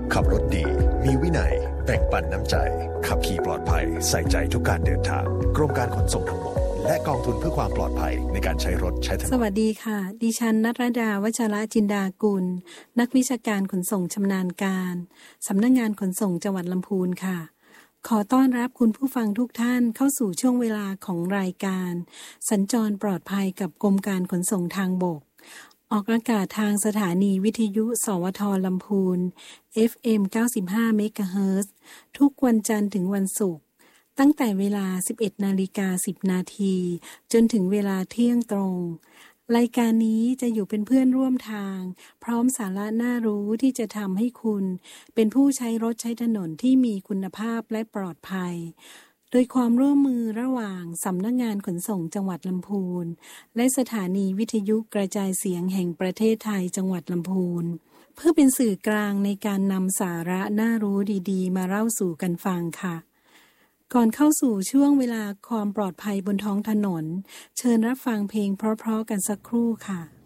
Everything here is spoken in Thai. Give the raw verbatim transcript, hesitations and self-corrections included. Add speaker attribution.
Speaker 1: ขับรถดีมีวินัยแบ่งปันน้ำใจขับขี่ปลอดภัยใส่ใจทุกการเดินทางกรมการขนส่งทางบกและกองทุนเพื่อความปลอดภัยในการใช้รถใช้ถนน
Speaker 2: สวัสดีค่ะดิฉันณรดาวชระจินดากุลนักวิชาการขนส่งชำนาญการสำนักงานขนส่งจังหวัดลำพูนค่ะขอต้อนรับคุณผู้ฟังทุกท่านเข้าสู่ช่วงเวลาของรายการสัญจรปลอดภัยกับกรมการขนส่งทางบกออกอากาศทางสถานีวิทยุสวทลำพูน เอฟ เอ็ม เก้าสิบห้า เมกะเฮิรตซ์ทุกวันจันทร์ถึงวันศุกร์ตั้งแต่เวลา สิบเอ็ดนาฬิกาสิบ นาทีจนถึงเวลาเที่ยงตรงรายการนี้จะอยู่เป็นเพื่อนร่วมทางพร้อมสาระน่ารู้ที่จะทำให้คุณเป็นผู้ใช้รถใช้ถนนที่มีคุณภาพและปลอดภัยโดยความร่วมมือระหว่างสำนักงานขนส่งจังหวัดลำพูนและสถานีวิทยุกระจายเสียงแห่งประเทศไทยจังหวัดลำพูนเพื่อเป็นสื่อกลางในการนำสาระน่ารู้ดีๆมาเล่าสู่กันฟังค่ะก่อนเข้าสู่ช่วงเวลาความปลอดภัยบนท้องถนนเชิญรับฟังเพลงเพราะๆกันสักครู่ค่ะ